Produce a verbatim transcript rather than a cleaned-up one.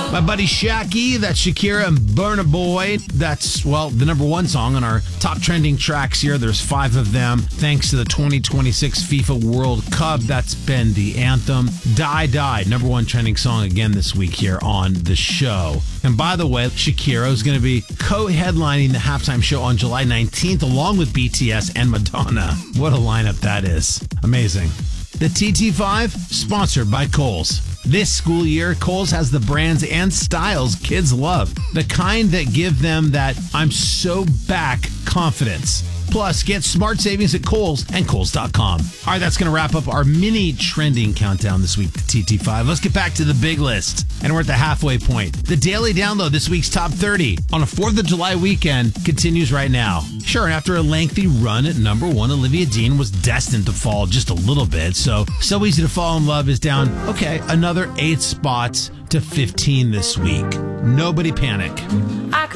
My buddy Shaq, that's Shakira and Burna Boy. That's, well, the number one song on our top trending tracks here. There's five of them. Thanks to the twenty twenty-six FIFA World Cup, that's been the anthem. Die Die, number one trending song again this week here on the show. And by the way, Shakira is going to be co-headlining the halftime show on July nineteenth along with B T S and Madonna. What a lineup that is. Amazing. The T T five, sponsored by Kohl's. This school year, Kohl's has the brands and styles kids love. The kind that give them that I'm so back confidence. Plus, get smart savings at Kohl's and Kohl's dot com. All right, that's going to wrap up our mini trending countdown this week to T T five. Let's get back to the big list. And we're at the halfway point. The daily download, this week's top thirty on a fourth of July weekend, continues right now. Sure, after a lengthy run at number one, Olivia Dean was destined to fall just a little bit. So, So Easy to Fall in Love is down, okay, another eight spots to fifteen this week. Nobody panic. I